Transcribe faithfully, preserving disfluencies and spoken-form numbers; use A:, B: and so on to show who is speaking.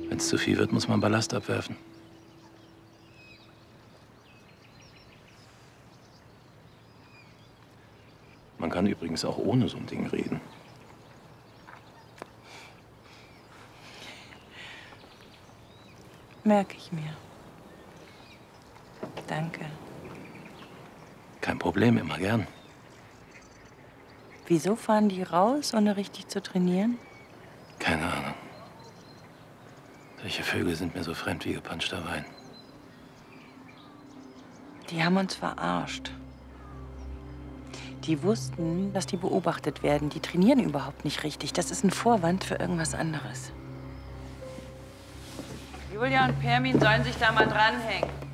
A: Wenn es zu viel wird, muss man Ballast abwerfen. Man kann übrigens auch ohne so ein Ding reden.
B: Merke ich mir. Danke.
A: Kein Problem, immer gern.
B: Wieso fahren die raus, ohne richtig zu trainieren?
A: Keine Ahnung. Solche Vögel sind mir so fremd wie gepanschter Wein.
B: Die haben uns verarscht. Die wussten, dass die beobachtet werden. Die trainieren überhaupt nicht richtig. Das ist ein Vorwand für irgendwas anderes. Julia und Permin sollen sich da mal dranhängen.